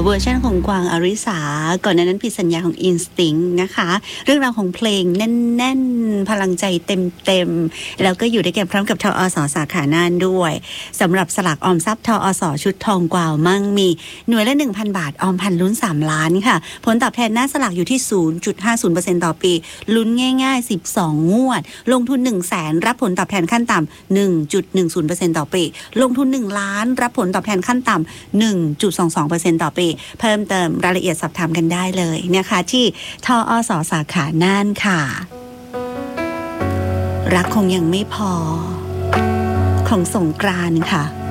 เวอร์ชันของกวางอริสาก่อนหน้านั้นผิดสัญญาของ Instinct นะคะเรื่องราวของเพลงแน่นๆพลังใจเต็มๆแล้วก็อยู่ด้วยกันพร้อมกับทอสสาขาน่านด้วยสำหรับสลากออมทรัพย์ทอสชุดทองกวาวมั่งมีหน่วยละ 1,000 บาทออมพันลุ้น3ล้านค่ะผลตอบแทนหน้าสลากอยู่ที่ 0.50% ต่อปีลุ้นง่ายๆ12งวดลงทุน 100,000 รับผลตอบแทนขั้นต่ำ 1.10% ต่อปีลงทุน1ล้านรับผลตอบแทนขั้นต่ำ 1.22% ต่อปีเพิ่มเติมรายละเอียดสอบถามกันได้เลยนะคะที่ทอสสาขาน่านค่ะรักคงยังไม่พอของสงกรานต์ค่ะ